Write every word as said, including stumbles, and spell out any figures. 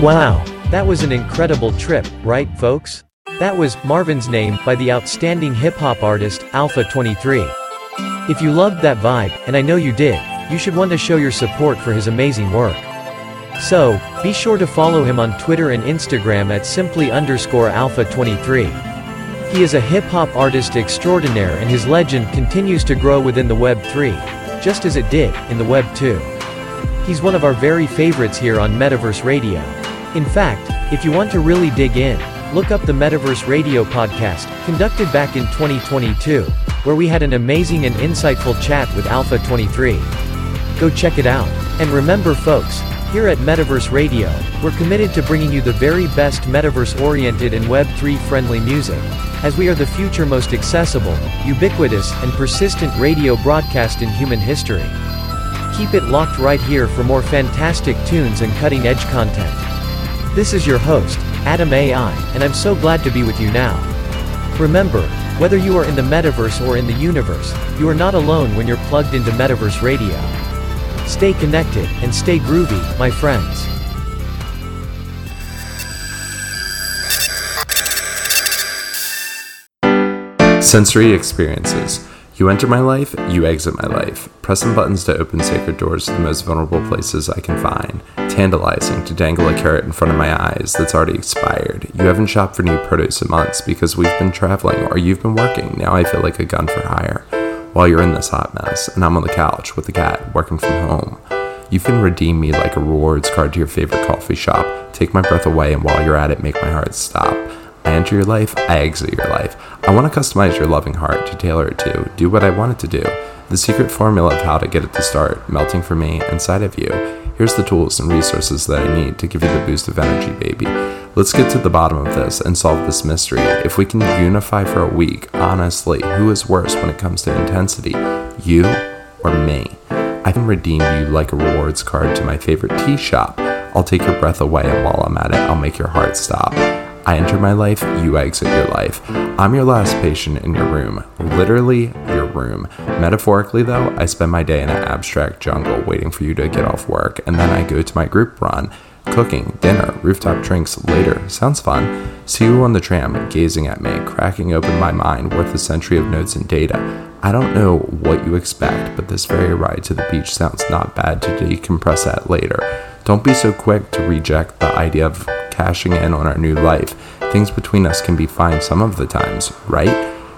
Wow, that was an incredible trip, right, folks? That was Marvin's Name by the outstanding hip-hop artist, Alpha twenty-three. If you loved that vibe, and I know you did, you should want to show your support for his amazing work. So, be sure to follow him on Twitter and Instagram at simply underscore Alpha twenty-three. He is a hip-hop artist extraordinaire and his legend continues to grow within the Web three, just as it did in the Web two. He's one of our very favorites here on Metaverse Radio. In fact, if you want to really dig in, look up the Metaverse Radio podcast, conducted back in twenty twenty-two, where we had an amazing and insightful chat with Alpha twenty-three. Go check it out. And remember folks, here at Metaverse Radio, we're committed to bringing you the very best Metaverse-oriented and Web three friendly music, as we are the future most accessible, ubiquitous, and persistent radio broadcast in human history. Keep it locked right here for more fantastic tunes and cutting-edge content. This is your host, Adam A I, and I'm so glad to be with you now. Remember, whether you are in the Metaverse or in the universe, you are not alone when you're plugged into Metaverse Radio. Stay connected, and stay groovy, my friends. Sensory experiences. You enter my life, you exit my life. Pressing buttons to open sacred doors to the most vulnerable places I can find. Tantalizing to dangle a carrot in front of my eyes that's already expired. You haven't shopped for new produce in months because we've been traveling or you've been working. Now I feel like a gun for hire. While you're in this hot mess, and I'm on the couch with the cat, working from home. You can redeem me like a rewards card to your favorite coffee shop, take my breath away, and while you're at it, make my heart stop. I enter your life, I exit your life. I want to customize your loving heart to tailor it to, do what I want it to do. The secret formula of how to get it to start, melting for me, inside of you. Here's the tools and resources that I need to give you the boost of energy, baby. Let's get to the bottom of this and solve this mystery. If we can unify for a week, honestly, who is worse when it comes to intensity, you or me? I can redeem you like a rewards card to my favorite tea shop. I'll take your breath away, and while I'm at it, I'll make your heart stop. I enter my life, you exit your life. I'm your last patient in your room. Literally, your room. Metaphorically, though, I spend my day in an abstract jungle waiting for you to get off work, and then I go to my group run. Cooking, dinner, rooftop drinks later. Sounds fun. See you on the tram, gazing at me, cracking open my mind worth a century of notes and data. I don't know what you expect, but this very ride to the beach sounds not bad to decompress at later. Don't be so quick to reject the idea of cashing in on our new life. Things between us can be fine some of the times, right?